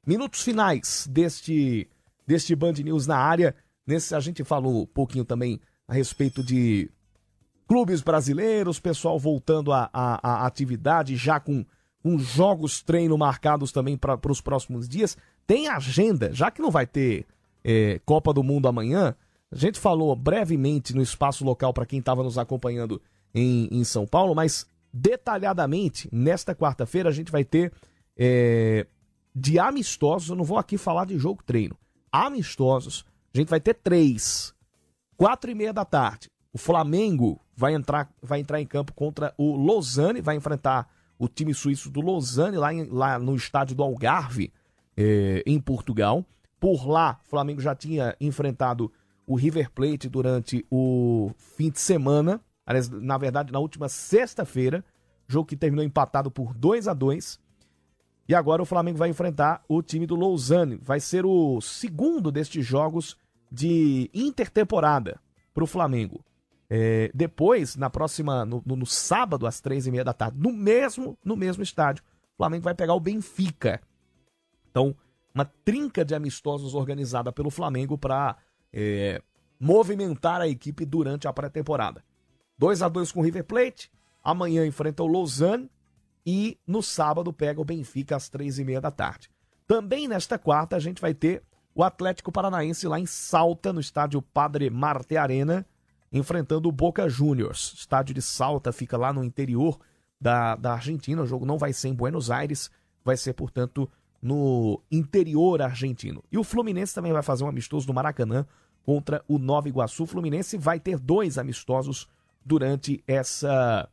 minutos finais deste Band News na área. A gente falou um pouquinho também a respeito de clubes brasileiros, pessoal voltando à atividade já com jogos treino marcados também para os próximos dias. Tem agenda, já que não vai ter Copa do Mundo amanhã, a gente falou brevemente no espaço local para quem estava nos acompanhando em São Paulo, mas detalhadamente, nesta quarta-feira a gente vai ter de amistosos, eu não vou aqui falar de jogo treino, amistosos, a gente vai ter 3, 4:30 da tarde. O Flamengo vai entrar em campo contra o Lausanne, vai enfrentar o time suíço do Lausanne lá no estádio do Algarve, em Portugal. Por lá, o Flamengo já tinha enfrentado o River Plate durante o fim de semana, aliás, na verdade, na última sexta-feira, jogo que terminou empatado por 2-2. E agora o Flamengo vai enfrentar o time do Lausanne. Vai ser o segundo destes jogos de intertemporada para o Flamengo. Depois, no sábado, às 3:30 da tarde, no mesmo estádio, o Flamengo vai pegar o Benfica. Então, uma trinca de amistosos organizada pelo Flamengo para movimentar a equipe durante a pré-temporada. 2-2 com o River Plate, amanhã enfrenta o Lausanne e no sábado pega o Benfica às 3:30 da tarde. Também nesta quarta a gente vai ter o Atlético Paranaense lá em Salta, no estádio Padre Marte Arena, enfrentando o Boca Juniors. O estádio de Salta fica lá no interior da Argentina. O jogo não vai ser em Buenos Aires, vai ser, portanto, no interior argentino. E o Fluminense também vai fazer um amistoso no Maracanã contra o Nova Iguaçu. O Fluminense vai ter 2 amistosos durante essa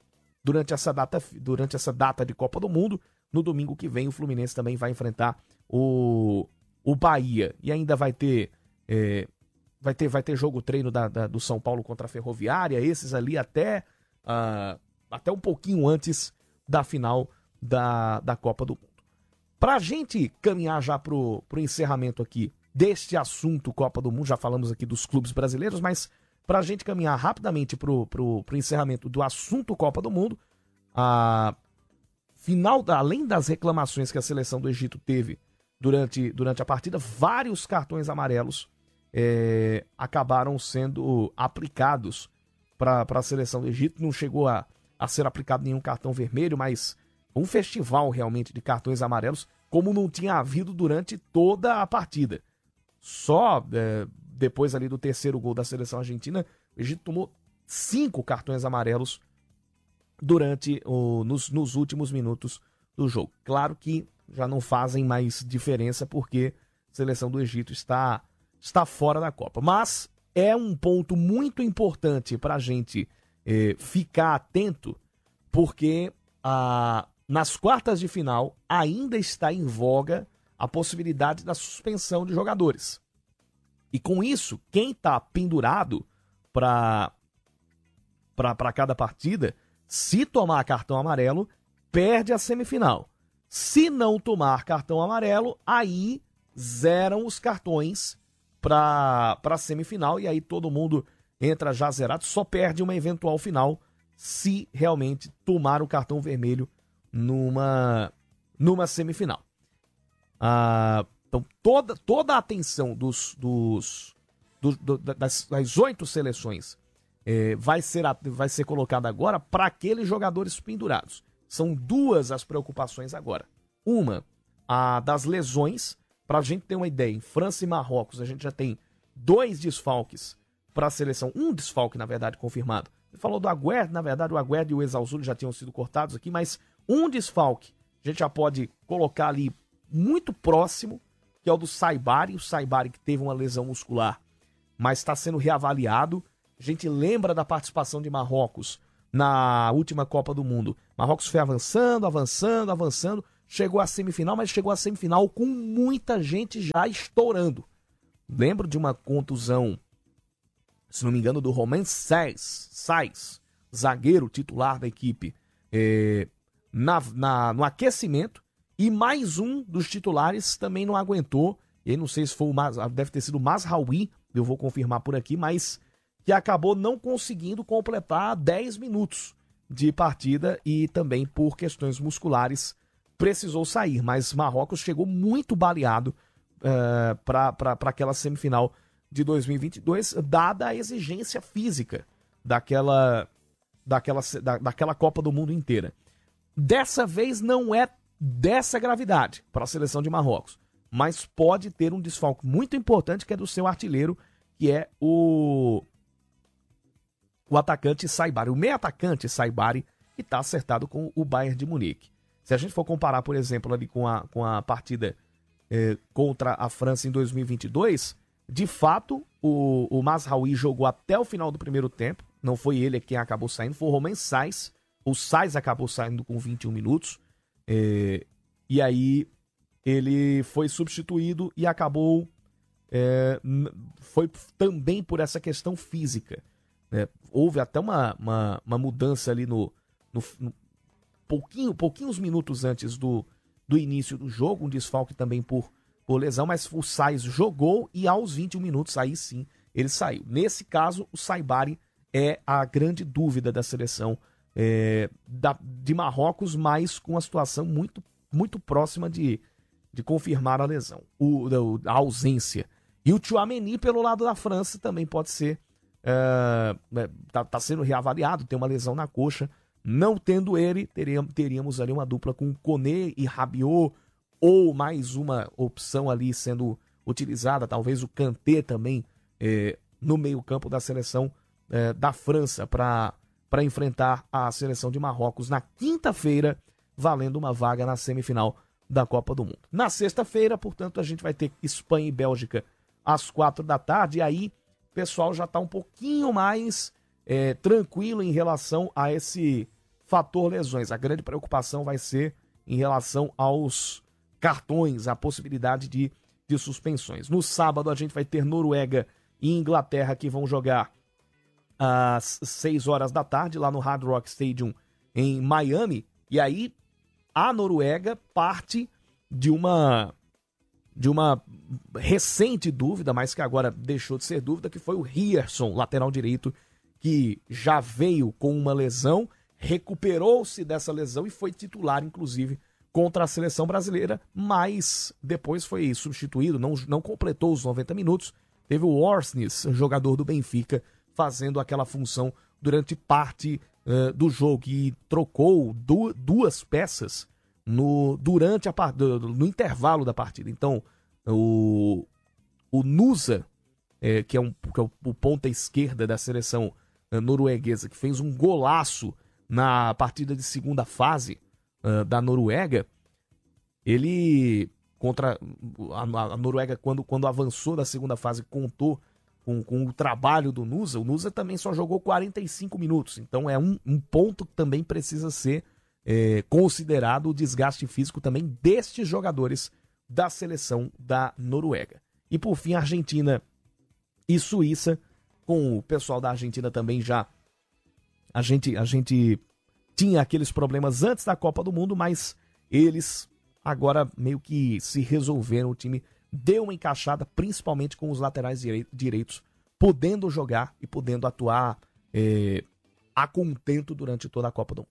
data de Copa do Mundo. No domingo que vem, o Fluminense também vai enfrentar o Bahia. E ainda vai ter jogo treino do São Paulo contra a Ferroviária, esses ali até um pouquinho antes da final da Copa do Mundo. Pra gente caminhar já pro encerramento aqui deste assunto Copa do Mundo, já falamos aqui dos clubes brasileiros, mas pra gente caminhar rapidamente pro encerramento do assunto Copa do Mundo, além das reclamações que a seleção do Egito teve durante a partida, vários cartões amarelos acabaram sendo aplicados para a seleção do Egito. Não chegou a ser aplicado nenhum cartão vermelho, mas um festival realmente de cartões amarelos, como não tinha havido durante toda a partida. Só depois ali do terceiro gol da seleção argentina, o Egito tomou 5 cartões amarelos nos últimos minutos do jogo. Claro que já não fazem mais diferença porque a seleção do Egito está fora da Copa. Mas é um ponto muito importante para a gente ficar atento, porque nas quartas de final ainda está em voga a possibilidade da suspensão de jogadores. E com isso, quem está pendurado para cada partida, se tomar cartão amarelo, perde a semifinal. Se não tomar cartão amarelo, aí zeram os cartões para a semifinal e aí todo mundo entra já zerado, só perde uma eventual final se realmente tomar o cartão vermelho numa semifinal. Então toda a atenção das 8 seleções vai ser colocada agora para aqueles jogadores pendurados. São 2 as preocupações agora. Uma, a das lesões. Para a gente ter uma ideia, em França e Marrocos a gente já tem 2 desfalques para a seleção. Um desfalque, na verdade, confirmado. Ele falou do Agüero, na verdade o Agüero e o Exalzuli já tinham sido cortados aqui, mas um desfalque a gente já pode colocar ali muito próximo, que é o do Saibari. O Saibari que teve uma lesão muscular, mas está sendo reavaliado. A gente lembra da participação de Marrocos na última Copa do Mundo. Marrocos foi avançando, chegou à semifinal, mas chegou à semifinal com muita gente já estourando. Lembro de uma contusão, se não me engano, do Romain Saiz, zagueiro titular da equipe, no aquecimento, e mais um dos titulares também não aguentou. E aí não sei se foi deve ter sido o Mazraoui, eu vou confirmar por aqui, mas que acabou não conseguindo completar 10 minutos de partida e também por questões musculares precisou sair, mas Marrocos chegou muito baleado para aquela semifinal de 2022, dada a exigência física daquela Copa do Mundo inteira. Dessa vez não é dessa gravidade para a seleção de Marrocos, mas pode ter um desfalque muito importante, que é do seu artilheiro, que é o atacante Saibari, o meio atacante Saibari, que está acertado com o Bayern de Munique. Se a gente for comparar, por exemplo, ali com a partida contra a França em 2022, de fato, o Mazraoui jogou até o final do primeiro tempo, não foi ele quem acabou saindo, foi o Romain Saïs. O Saïs acabou saindo com 21 minutos, e aí ele foi substituído e acabou, foi também por essa questão física. Houve até uma mudança ali no pouquinhos minutos antes do início do jogo, um desfalque também por lesão, mas o Saïs jogou e aos 21 minutos, aí sim, ele saiu. Nesse caso, o Saibari é a grande dúvida da seleção de Marrocos, mas com a situação muito, muito próxima de confirmar a lesão, a ausência. E o Tchouaméni, pelo lado da França, também pode ser, tá sendo reavaliado, tem uma lesão na coxa. Não tendo ele, teríamos ali uma dupla com Koné e Rabiot, ou mais uma opção ali sendo utilizada, talvez o Kanté também, no meio-campo da seleção da França, para enfrentar a seleção de Marrocos na quinta-feira, valendo uma vaga na semifinal da Copa do Mundo. Na sexta-feira, portanto, a gente vai ter Espanha e Bélgica às 16h, e aí o pessoal já está um pouquinho mais tranquilo em relação a esse fator lesões. A grande preocupação vai ser em relação aos cartões, a possibilidade de suspensões. No sábado a gente vai ter Noruega e Inglaterra, que vão jogar às 18h, lá no Hard Rock Stadium em Miami, e aí a Noruega parte de uma recente dúvida, mas que agora deixou de ser dúvida, que foi o Ryerson, lateral direito, que já veio com uma lesão, recuperou-se dessa lesão e foi titular, inclusive, contra a seleção brasileira, mas depois foi substituído, não completou os 90 minutos. Teve o Orsnes, jogador do Benfica, fazendo aquela função durante parte do jogo, e trocou duas peças no intervalo da partida. Então, o Nusa, que é o ponta esquerda da seleção norueguesa, que fez um golaço na partida de segunda fase da Noruega, ele contra a Noruega, quando avançou da segunda fase, contou com o trabalho do Nusa. O Nusa também só jogou 45 minutos, então é um ponto que também precisa ser considerado, o desgaste físico também destes jogadores da seleção da Noruega. E por fim, Argentina e Suíça, com o pessoal da Argentina também já a gente tinha aqueles problemas antes da Copa do Mundo, mas eles agora meio que se resolveram. O time deu uma encaixada, principalmente com os laterais direitos, podendo jogar e podendo atuar a contento durante toda a Copa do Mundo.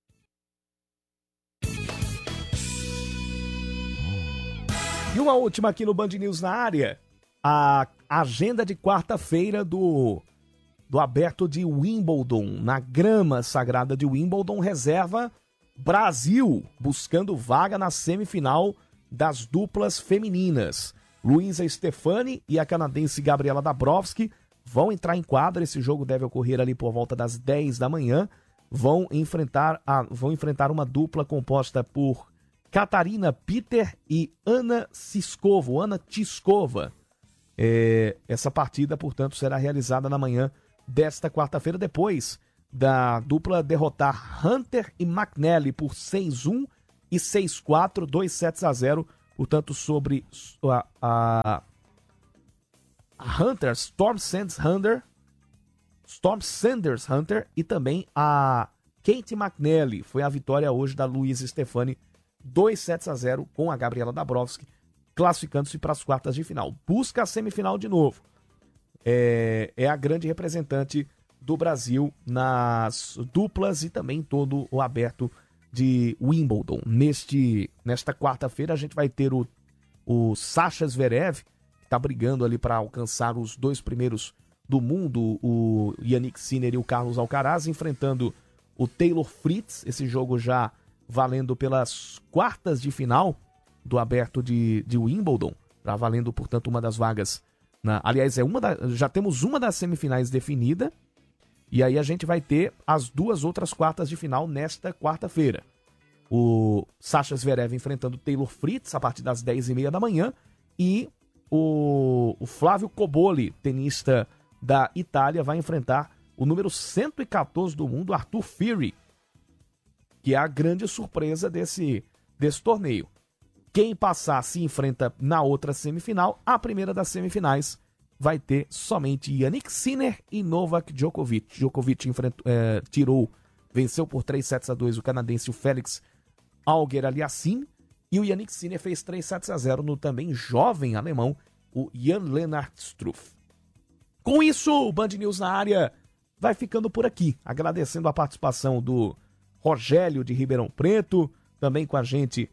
E uma última aqui no Band News na área, a agenda de quarta-feira do Aberto de Wimbledon, na grama sagrada de Wimbledon, reserva Brasil, buscando vaga na semifinal das duplas femininas. Luísa Stefani e a canadense Gabriela Dabrowski vão entrar em quadra. Esse jogo deve ocorrer ali por volta das 10 da manhã. Vão enfrentar uma dupla composta por Catarina Peter e Ana Tiskova. Essa partida, portanto, será realizada na manhã desta quarta-feira, depois da dupla derrotar Hunter e McNally por 6-1 e 6-4, 2-0, portanto, sobre a Hunter, Storm Sanders Hunter, e também a Kate McNally. Foi a vitória hoje da Luísa Stefani, 2-0, com a Gabriela Dabrowski, classificando-se para as quartas de final. Busca a semifinal de novo. É a grande representante do Brasil nas duplas e também todo o aberto de Wimbledon. Nesta quarta-feira a gente vai ter o Sasha Zverev, que está brigando ali para alcançar os 2 primeiros do mundo, o Jannik Sinner e o Carlos Alcaraz, enfrentando o Taylor Fritz, esse jogo já valendo pelas quartas de final do Aberto de Wimbledon, já valendo, portanto, uma das vagas. Aliás, já temos uma das semifinais definida, e aí a gente vai ter as 2 outras quartas de final nesta quarta-feira. O Sasha Zverev enfrentando o Taylor Fritz a partir das 10h30 da manhã, e o Flávio Cobolli, tenista da Itália, vai enfrentar o número 114 do mundo, Arthur Fury, que é a grande surpresa desse torneio. Quem passar se enfrenta na outra semifinal. A primeira das semifinais vai ter somente Jannik Sinner e Novak Djokovic. Djokovic venceu por 3-2 o canadense, o Félix Auger-Aliassime, e o Jannik Sinner fez 3-0 no também jovem alemão, o Jan-Lennard Struff. Com isso, o Band News na área vai ficando por aqui, agradecendo a participação do Rogério de Ribeirão Preto, também com a gente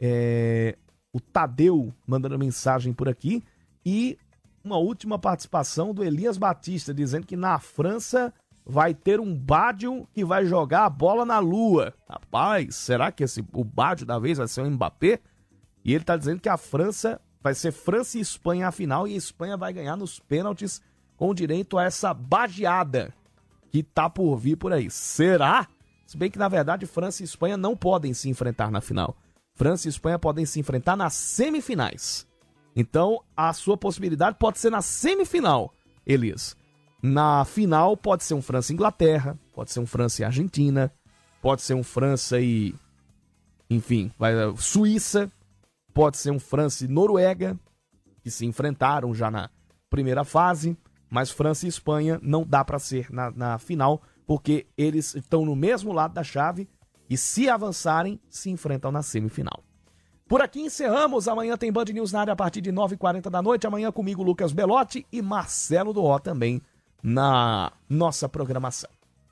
o Tadeu mandando mensagem por aqui, e uma última participação do Elias Batista, dizendo que na França vai ter um Bádio que vai jogar a bola na lua. Rapaz, será que o Bádio da vez vai ser o Mbappé? E ele tá dizendo que a França vai ser França e Espanha a final, e a Espanha vai ganhar nos pênaltis com direito a essa badeada que tá por vir por aí. Será? Se bem que, na verdade, França e Espanha não podem se enfrentar na final. França e Espanha podem se enfrentar nas semifinais. Então, a sua possibilidade pode ser na semifinal, Elias. Na final, pode ser um França e Inglaterra, pode ser um França e Argentina, pode ser um França e... enfim, Suíça, pode ser um França e Noruega, que se enfrentaram já na primeira fase, mas França e Espanha não dá para ser na final, porque eles estão no mesmo lado da chave e, se avançarem, se enfrentam na semifinal. Por aqui encerramos. Amanhã tem Band News na área a partir de 9h40 da noite. Amanhã comigo, Lucas Belotti e Marcelo Doó também na nossa programação.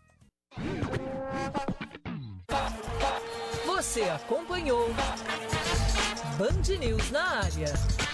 Você acompanhou Band News na área.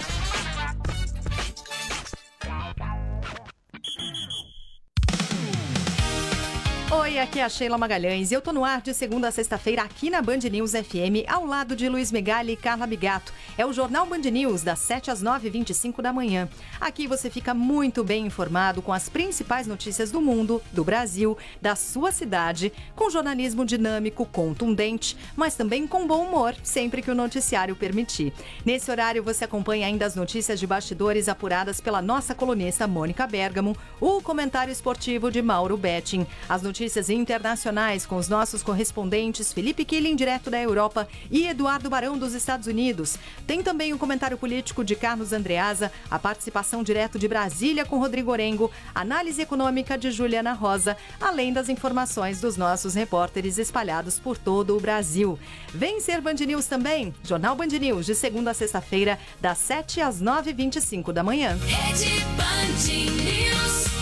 Oi, aqui é a Sheila Magalhães e eu tô no ar de segunda a sexta-feira aqui na Band News FM, ao lado de Luiz Megali e Carla Bigato. É o Jornal Band News, das 7 às 9h25 da manhã. Aqui você fica muito bem informado com as principais notícias do mundo, do Brasil, da sua cidade, com jornalismo dinâmico, contundente, mas também com bom humor, sempre que o noticiário permitir. Nesse horário você acompanha ainda as notícias de bastidores apuradas pela nossa colunista Mônica Bergamo, o comentário esportivo de Mauro Betting, as notícias internacionais com os nossos correspondentes Felipe Killing, direto da Europa, e Eduardo Barão, dos Estados Unidos. Tem também o comentário político de Carlos Andreasa, a participação direto de Brasília com Rodrigo Orengo, análise econômica de Juliana Rosa, além das informações dos nossos repórteres espalhados por todo o Brasil. Vem ser Band News também, Jornal Band News, de segunda a sexta-feira, das 7 às 9h25 da manhã. Rede Band News.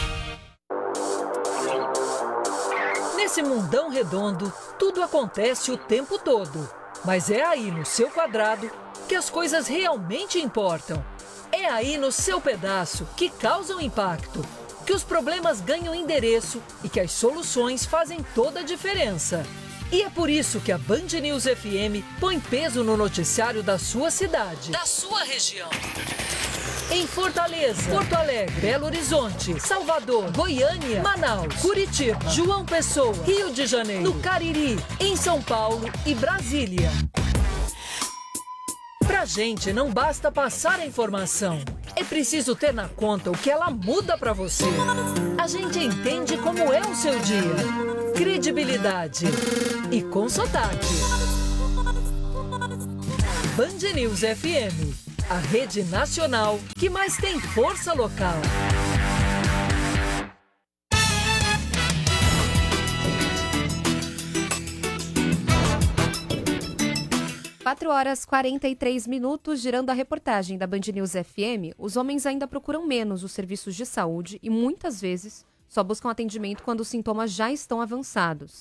Nesse mundão redondo, tudo acontece o tempo todo. Mas é aí no seu quadrado que as coisas realmente importam. É aí no seu pedaço que causam impacto, que os problemas ganham endereço e que as soluções fazem toda a diferença. E é por isso que a Band News FM põe peso no noticiário da sua cidade, da sua região. Em Fortaleza, Porto Alegre, Belo Horizonte, Salvador, Goiânia, Manaus, Curitiba, João Pessoa, Rio de Janeiro, no Cariri, em São Paulo e Brasília. Pra gente não basta passar a informação, é preciso ter na conta o que ela muda pra você. A gente entende como é o seu dia. Credibilidade e com sotaque. Band News FM. A rede nacional que mais tem força local. 4h43, girando a reportagem da Band News FM, os homens ainda procuram menos os serviços de saúde e muitas vezes só buscam atendimento quando os sintomas já estão avançados.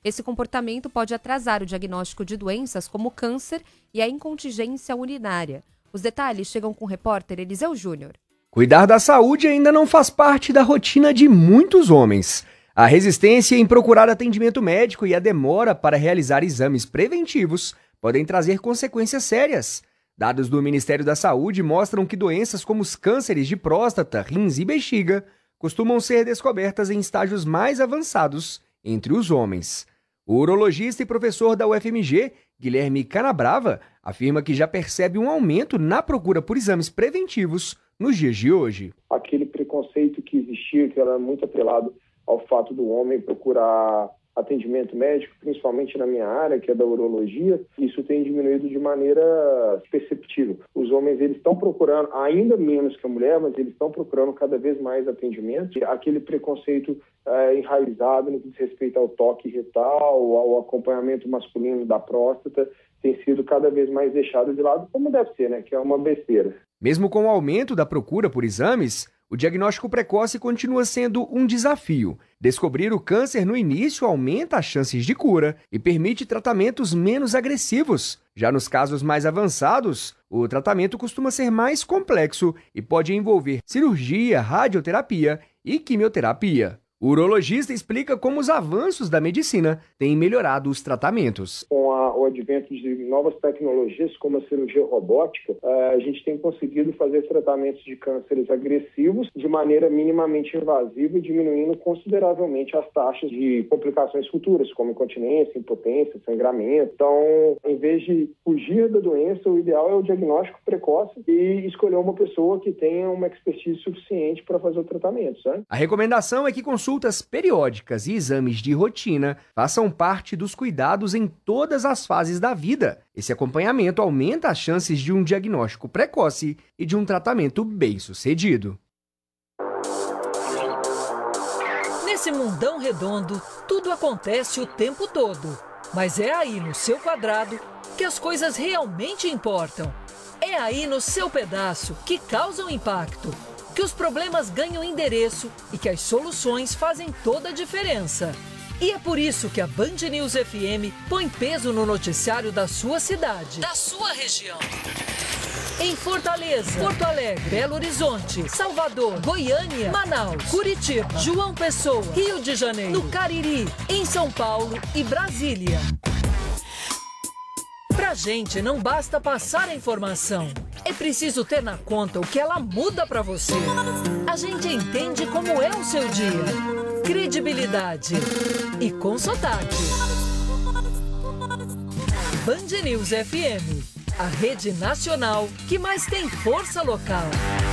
Esse comportamento pode atrasar o diagnóstico de doenças como câncer e a incontinência urinária. Os detalhes chegam com o repórter Eliseu Júnior. Cuidar da saúde ainda não faz parte da rotina de muitos homens. A resistência em procurar atendimento médico e a demora para realizar exames preventivos podem trazer consequências sérias. Dados do Ministério da Saúde mostram que doenças como os cânceres de próstata, rins e bexiga costumam ser descobertas em estágios mais avançados entre os homens. O urologista e professor da UFMG, Guilherme Canabrava, afirma que já percebe um aumento na procura por exames preventivos nos dias de hoje. Aquele preconceito que existia, que era muito atrelado ao fato do homem procurar atendimento médico, principalmente na minha área, que é da urologia, isso tem diminuído de maneira perceptível. Os homens, eles estão procurando, ainda menos que a mulher, mas eles estão procurando cada vez mais atendimento. Aquele preconceito enraizado no que diz respeito ao toque retal, ao acompanhamento masculino da próstata, tem sido cada vez mais deixado de lado, como deve ser, né? Que é uma besteira. Mesmo com o aumento da procura por exames, o diagnóstico precoce continua sendo um desafio. Descobrir o câncer no início aumenta as chances de cura e permite tratamentos menos agressivos. Já nos casos mais avançados, o tratamento costuma ser mais complexo e pode envolver cirurgia, radioterapia e quimioterapia. O urologista explica como os avanços da medicina têm melhorado os tratamentos. Com o advento de novas tecnologias, como a cirurgia robótica, a gente tem conseguido fazer tratamentos de cânceres agressivos de maneira minimamente invasiva, diminuindo consideravelmente as taxas de complicações futuras, como incontinência, impotência, sangramento. Então, em vez de fugir da doença, o ideal é o diagnóstico precoce e escolher uma pessoa que tenha uma expertise suficiente para fazer o tratamento, certo? A recomendação é que consultas periódicas e exames de rotina façam parte dos cuidados em todas as fases da vida. Esse acompanhamento aumenta as chances de um diagnóstico precoce e de um tratamento bem-sucedido. Nesse mundão redondo, tudo acontece o tempo todo. Mas é aí no seu quadrado que as coisas realmente importam. É aí no seu pedaço que causam impacto, que os problemas ganham endereço e que as soluções fazem toda a diferença. E é por isso que a Band News FM põe peso no noticiário da sua cidade, da sua região. Em Fortaleza, Porto Alegre, Belo Horizonte, Salvador, Goiânia, Manaus, Curitiba, João Pessoa, Rio de Janeiro, no Cariri, em São Paulo e Brasília. Pra gente não basta passar a informação, é preciso ter na conta o que ela muda pra você. A gente entende como é o seu dia. Credibilidade e com sotaque. Band News FM, a rede nacional que mais tem força local.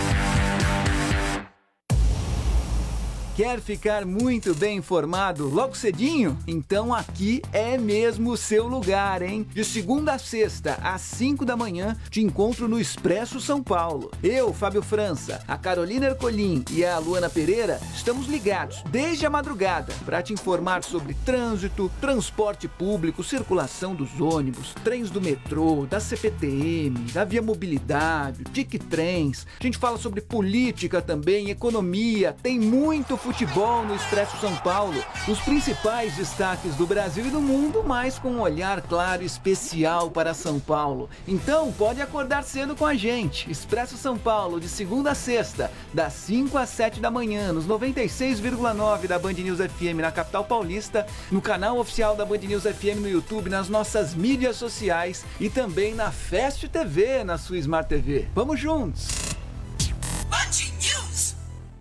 Quer ficar muito bem informado logo cedinho? Então aqui é mesmo o seu lugar, hein? De segunda a sexta, às 5 da manhã, te encontro no Expresso São Paulo. Eu, Fábio França, a Carolina Ercolim e a Luana Pereira estamos ligados desde a madrugada para te informar sobre trânsito, transporte público, circulação dos ônibus, trens do metrô, da CPTM, da Via Mobilidade, TIC-Trens. A gente fala sobre política também, economia, tem muito futebol no Expresso São Paulo, os principais destaques do Brasil e do mundo, mas com um olhar claro e especial para São Paulo. Então pode acordar cedo com a gente. Expresso São Paulo, de segunda a sexta, das 5 às 7 da manhã, nos 96,9 da Band News FM na capital paulista, no canal oficial da Band News FM no YouTube, nas nossas mídias sociais e também na Fast TV, na sua Smart TV. Vamos juntos! Band News.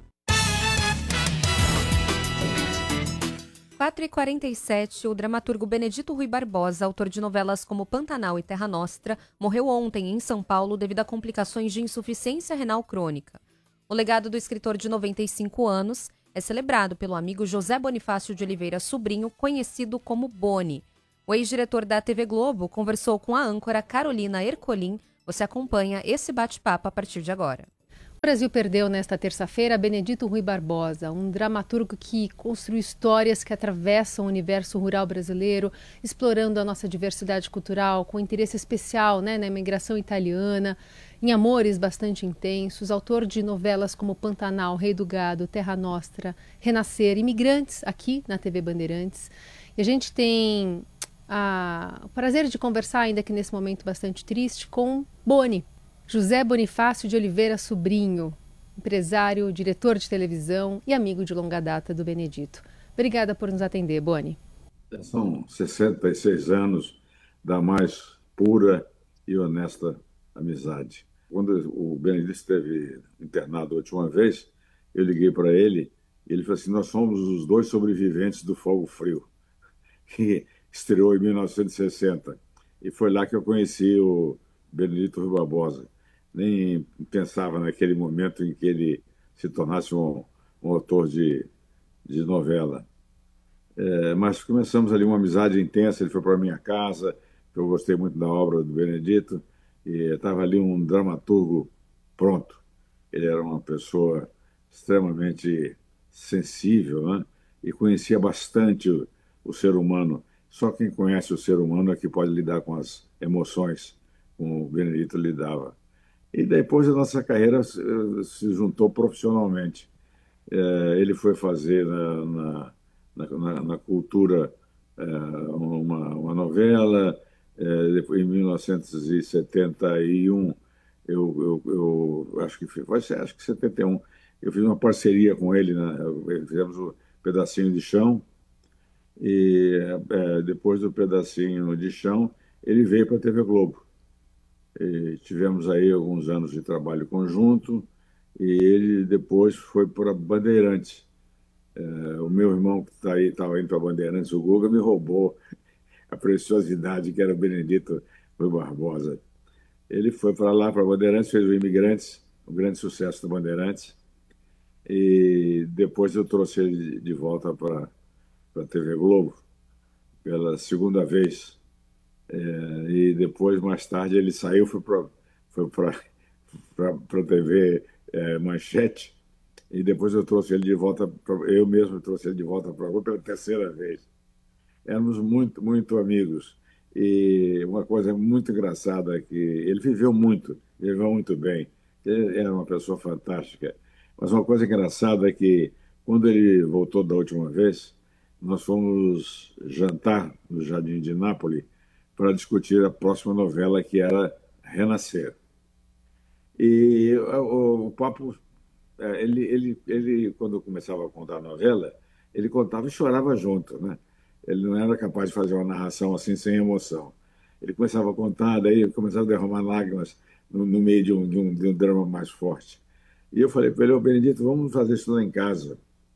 4h47, o dramaturgo Benedito Rui Barbosa, autor de novelas como Pantanal e Terra Nostra, morreu ontem em São Paulo devido a complicações de insuficiência renal crônica. O legado do escritor de 95 anos é celebrado pelo amigo José Bonifácio de Oliveira Sobrinho, conhecido como Boni. O ex-diretor da TV Globo conversou com a âncora Carolina Ercolim. Você acompanha esse bate-papo a partir de agora. O Brasil perdeu nesta terça-feira Benedito Rui Barbosa, um dramaturgo que construiu histórias que atravessam o universo rural brasileiro, explorando a nossa diversidade cultural, com interesse especial na imigração italiana, em amores bastante intensos, autor de novelas como Pantanal, Rei do Gado, Terra Nostra, Renascer, Imigrantes, aqui na TV Bandeirantes. E a gente tem o prazer de conversar, ainda que nesse momento bastante triste, com Boni, José Bonifácio de Oliveira Sobrinho, empresário, diretor de televisão e amigo de longa data do Benedito. Obrigada por nos atender, Boni. São 66 anos da mais pura e honesta amizade. Quando o Benedito esteve internado a última vez, eu liguei para ele e ele falou assim: nós somos os 2 sobreviventes do Fogo Frio, que estreou em 1960. E foi lá que eu conheci o Benedito Rui Barbosa. Nem pensava naquele momento em que ele se tornasse um autor de novela. Mas começamos ali uma amizade intensa. Ele foi para minha casa, eu gostei muito da obra do Benedito, e estava ali um dramaturgo pronto. Ele era uma pessoa extremamente sensível, né? E conhecia bastante o ser humano. Só quem conhece o ser humano é que pode lidar com as emoções, como o Benedito lidava. E depois a nossa carreira se juntou profissionalmente. Ele foi fazer na Cultura uma novela. Depois, em 1971, eu acho que 71, eu fiz uma parceria com ele, né? Fizemos o Pedacinho de Chão, e depois do Pedacinho de Chão, ele veio para a TV Globo. E tivemos aí alguns anos de trabalho conjunto, e ele depois foi para Bandeirantes. O meu irmão que está aí, estava indo para Bandeirantes, o Guga, me roubou a preciosidade que era o Benedito Rui Barbosa. Ele foi para lá, para Bandeirantes, fez o Imigrantes, um grande sucesso do Bandeirantes, e depois eu trouxe ele de volta para a TV Globo, pela segunda vez. E depois, mais tarde, ele saiu, foi para a TV Manchete, e depois eu trouxe ele de volta, eu mesmo trouxe ele de volta para a Globo pela terceira vez. Éramos muito, muito amigos. E uma coisa muito engraçada é que ele viveu muito bem. Ele era uma pessoa fantástica. Mas uma coisa engraçada é que, quando ele voltou da última vez, nós fomos jantar no Jardim de Nápoles para discutir a próxima novela, que era Renascer. E o papo, ele quando começava a contar a novela, ele contava e chorava junto, né? Ele não era capaz de fazer uma narração assim sem emoção. Ele começava a contar, daí começava a derramar lágrimas no meio de um drama mais forte. E eu falei para ele: ô Benedito, vamos fazer isso lá em casa.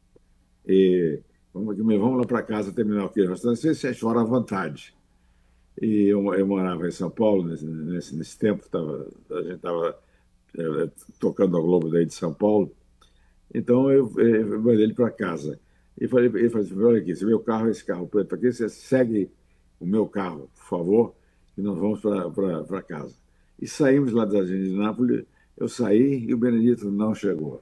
E vamos lá para casa terminar o que você chora à vontade. E eu morava em São Paulo nesse tempo, a gente estava tocando a Globo daí de São Paulo. Então eu mandei ele para casa. E ele falou assim: olha aqui, esse meu carro é esse carro preto aqui, você segue o meu carro, por favor, e nós vamos para casa. E saímos lá da Jardim de Nápoles, eu saí e o Benedito não chegou.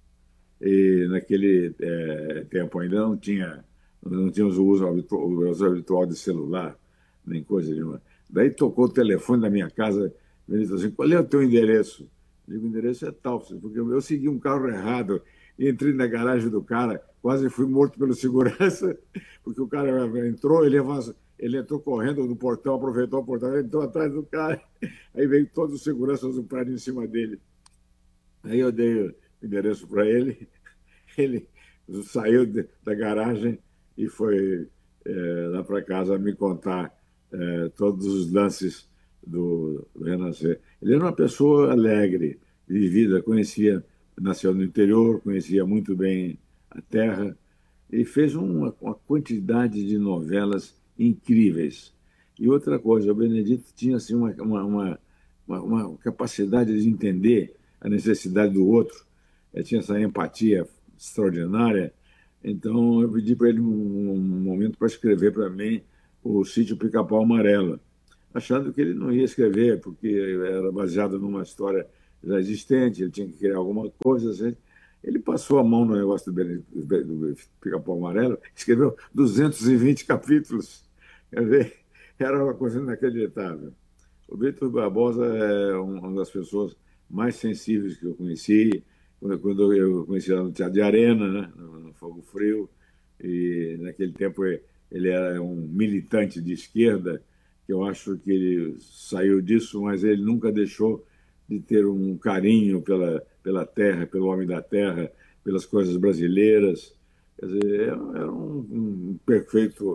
E naquele tempo ainda não tínhamos o uso habitual de celular, nem coisa nenhuma. Daí tocou o telefone da minha casa, o Benedito assim: qual é o teu endereço? Eu digo: o endereço é tal, porque eu segui um carro errado, entrei na garagem do cara, quase fui morto pelo segurança, porque o cara entrou, ele entrou correndo no portão, aproveitou o portão, entrou atrás do cara, aí veio todos os seguranças do prédio em cima dele. Aí eu dei o endereço para ele, ele saiu da garagem e foi lá para casa me contar todos os lances do Renascer. Ele era uma pessoa alegre, vivida, nasceu no interior, conhecia muito bem a terra, e fez uma quantidade de novelas incríveis. E outra coisa, o Benedito tinha assim, uma capacidade de entender a necessidade do outro. Ele tinha essa empatia extraordinária. Então eu pedi para ele um momento para escrever para mim o Sítio Pica-Pau Amarelo, achando que ele não ia escrever, porque era baseado numa história já existente, ele tinha que criar alguma coisa assim. Ele passou a mão no negócio do Pica-Pau Amarelo, escreveu 220 capítulos. Quer dizer, era uma coisa inacreditável. O Vitor Barbosa é uma das pessoas mais sensíveis que eu conheci, quando eu conheci lá no Teatro de Arena, né, no Fogo Frio, e naquele tempo ele era um militante de esquerda, que eu acho que ele saiu disso, mas ele nunca deixou de ter um carinho pela terra, pelo homem da terra, pelas coisas brasileiras. Quer dizer, era um perfeito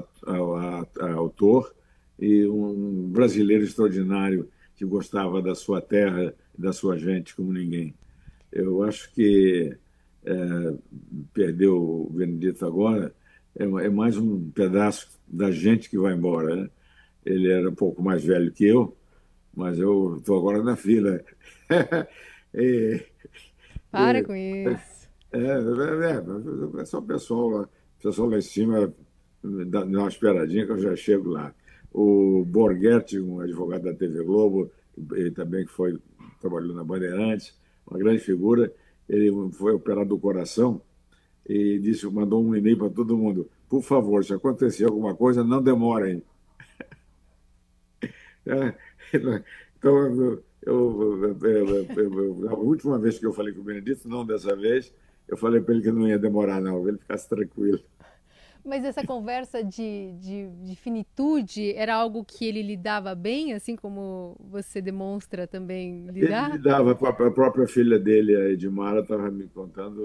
autor e um brasileiro extraordinário que gostava da sua terra e da sua gente como ninguém. Eu acho que perder o Benedito agora é mais um pedaço da gente que vai embora, né? Ele era um pouco mais velho que eu, mas eu estou agora na fila. Para com isso. É só o pessoal lá em cima dá uma esperadinha que eu já chego lá. O Borghetti, um advogado da TV Globo, ele também que trabalhou na Bandeirantes, uma grande figura, ele foi operado do coração e mandou um e-mail para todo mundo: por favor, se acontecer alguma coisa, não demorem. Então, a última vez que eu falei com o Benedito, não dessa vez, eu falei para ele que não ia demorar, não, que ele ficasse tranquilo. Mas essa conversa de finitude era algo que ele lidava bem, assim como você demonstra também lidar? Ele lidava, a própria filha dele, a Edmara, estava me contando,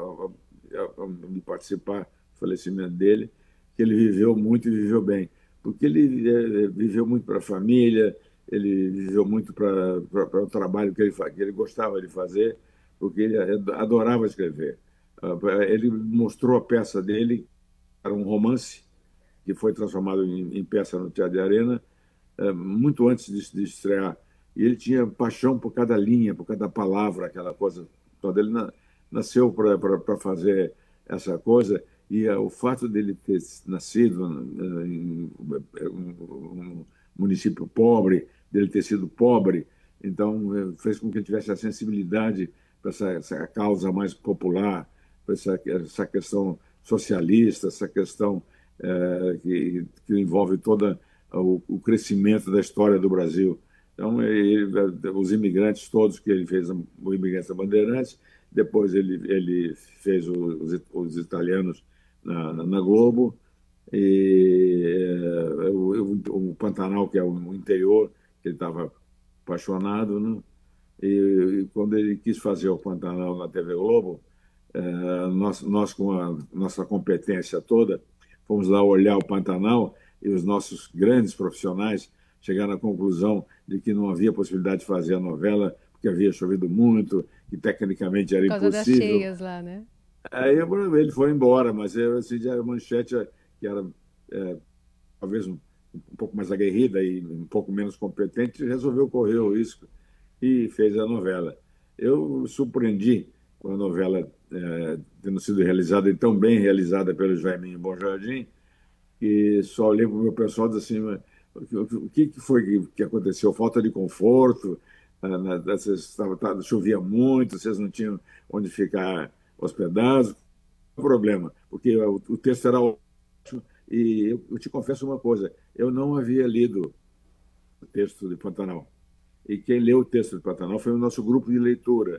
me participar do falecimento dele, que ele viveu muito e viveu bem. Porque ele viveu muito para a família, ele viveu muito para o trabalho que ele gostava de fazer, porque ele adorava escrever. Ele mostrou a peça dele, era um romance, que foi transformado em peça no Teatro de Arena, muito antes de estrear. E ele tinha paixão por cada linha, por cada palavra, aquela coisa toda. Ele nasceu para fazer essa coisa. E o fato dele ter nascido em um município pobre, dele ter sido pobre, então fez com que ele tivesse a sensibilidade para essa causa mais popular, para essa questão socialista, essa questão que envolve todo o crescimento da história do Brasil. Então, os imigrantes todos que ele fez, o Imigrante da Bandeirantes, depois ele fez os italianos na Globo, e o Pantanal, que é o interior, que ele estava apaixonado, né? E quando ele quis fazer o Pantanal na TV Globo, nós com a nossa competência toda, fomos lá olhar o Pantanal e os nossos grandes profissionais chegaram à conclusão de que não havia possibilidade de fazer a novela, porque havia chovido muito, que tecnicamente era impossível. Por causa das cheias lá, né? Aí ele foi embora, mas a manchete, que era talvez um pouco mais aguerrida e um pouco menos competente, resolveu correr o risco e fez a novela. Eu me surpreendi com a novela tendo sido realizada e tão bem realizada pelo Jaiminho Bom Jardim, que só olhei para o meu pessoal e disse assim: o que foi que aconteceu? Falta de conforto? Chovia muito, vocês não tinham onde ficar hospedados? Não é problema, porque o texto era ótimo. E eu te confesso uma coisa: eu não havia lido o texto de Pantanal. E quem leu o texto de Pantanal foi o nosso grupo de leitura,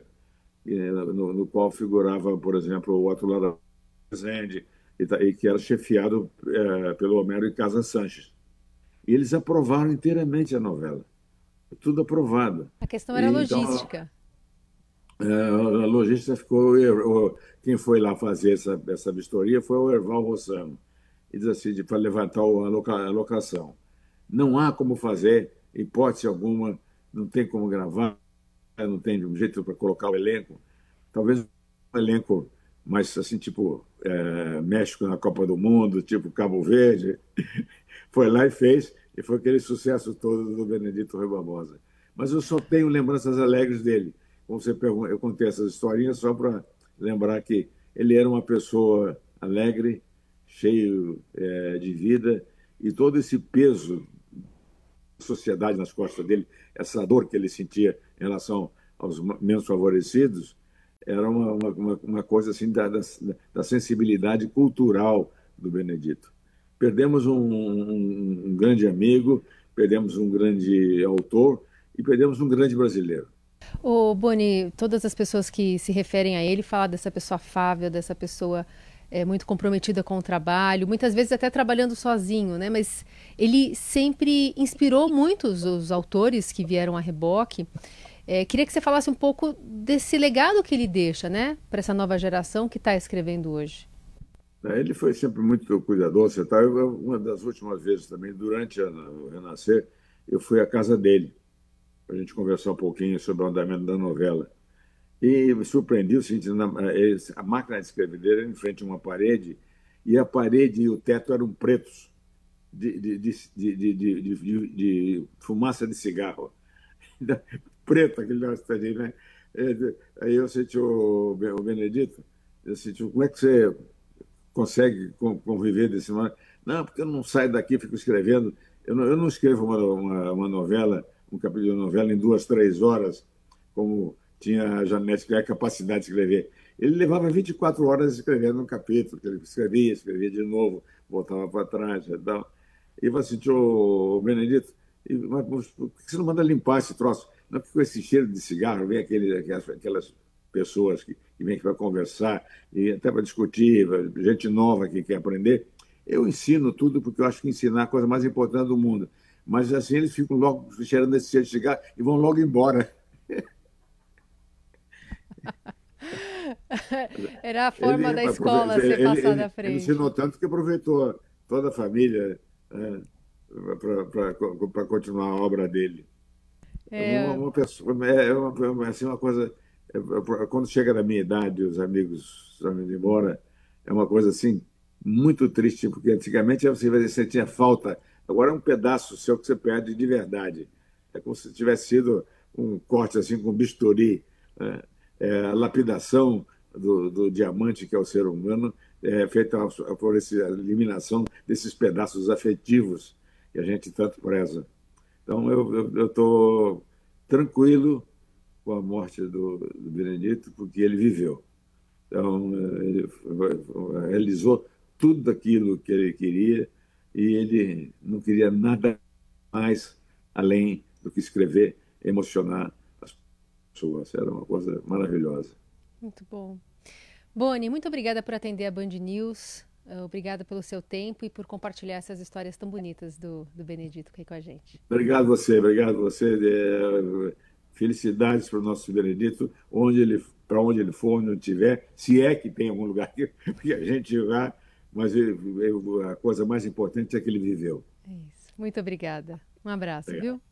no qual figurava, por exemplo, o Atulara Rezende, e que era chefiado pelo Homero e Casa Sanches. E eles aprovaram inteiramente a novela. Tudo aprovado. A questão era logística. Então, a logística ficou... Quem foi lá fazer essa vistoria foi o Erval Rossano. E diz assim, para levantar a locação. Não há como fazer, hipótese alguma, não tem como gravar, não tem um jeito para colocar o elenco. Talvez um elenco mais assim, tipo México na Copa do Mundo, tipo Cabo Verde. Foi lá e fez, e foi aquele sucesso todo do Benedito Rui Barbosa. Mas eu só tenho lembranças alegres dele. Como você pergunta, eu contei essas historinhas só para lembrar que ele era uma pessoa alegre, cheio de vida, e todo esse peso da sociedade nas costas dele, essa dor que ele sentia em relação aos menos favorecidos, era uma coisa assim da sensibilidade cultural do Benedito. Perdemos um grande amigo, perdemos um grande autor e perdemos um grande brasileiro. Boni, todas as pessoas que se referem a ele falam dessa pessoa afável, dessa pessoa muito comprometida com o trabalho, muitas vezes até trabalhando sozinho, né? Mas ele sempre inspirou muitos os autores que vieram a reboque. Queria que você falasse um pouco desse legado que ele deixa, né, para essa nova geração que está escrevendo hoje. Ele foi sempre muito cuidadoso. Uma das últimas vezes também, durante o Renascer, eu fui à casa dele, para a gente conversar um pouquinho sobre o andamento da novela. E me surpreendeu o seguinte, a máquina de escrever dele era em frente a uma parede, e a parede e o teto eram pretos, de fumaça de cigarro. Preto aquele negócio ali, né? Aí eu senti o Benedito, eu senti, como é que você consegue conviver desse modo? Não, porque eu não saio daqui, fico escrevendo. Eu não escrevo uma novela, um capítulo de novela em 2, 3 horas, como tinha a Janete, que tinha a capacidade de escrever. Ele levava 24 horas escrevendo um capítulo, que ele escrevia de novo, voltava para trás. E você sentiu, Benedito, mas por que você não manda limpar esse troço? Não, porque com esse cheiro de cigarro, vem aquelas pessoas que vêm aqui para conversar, e até para discutir, gente nova que quer aprender. Eu ensino tudo porque eu acho que ensinar é a coisa mais importante do mundo. Mas assim eles ficam logo cheirando esse cheiro de cigarro e vão logo embora. Era a forma da escola ser passada à frente. Ele ensinou tanto que aproveitou toda a família para continuar a obra dele. Uma coisa, quando chega na minha idade, os amigos estão indo embora, é uma coisa assim muito triste, porque antigamente você tinha falta, agora é um pedaço seu que você perde de verdade. É como se tivesse sido um corte assim com bisturi, a lapidação do diamante que é o ser humano, feita por essa eliminação desses pedaços afetivos que a gente tanto preza. Então, eu estou tranquilo com a morte do Benedito, porque ele viveu. Então, ele realizou tudo aquilo que ele queria e ele não queria nada mais além do que escrever, emocionar as pessoas. Era uma coisa maravilhosa. Muito bom. Boni, muito obrigada por atender a Band News. Obrigada pelo seu tempo e por compartilhar essas histórias tão bonitas do Benedito aqui com a gente. Obrigado você. Felicidades para o nosso Benedito, para onde ele for, onde ele estiver, se é que tem algum lugar que a gente vá, mas a coisa mais importante é que ele viveu. É isso. Muito obrigada. Um abraço, viu?